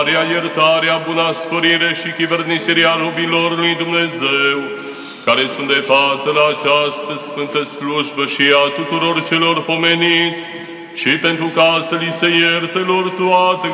iertarea, bunăstărire și chivernisirea robilor lui Dumnezeu, care sunt de față la această sfântă slujbă și a tuturor celor pomeniți, și pentru ca să li se ierte lor toate